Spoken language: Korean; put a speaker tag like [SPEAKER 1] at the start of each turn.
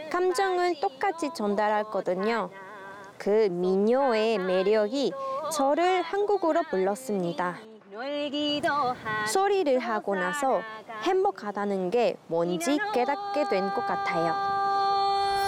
[SPEAKER 1] 감정은 똑같이 전달하거든요. 그 민요의 매력이 저를 한국으로 불렀습니다. 소리를 하고 나서 행복하다는 게 뭔지 깨닫게 된 것 같아요.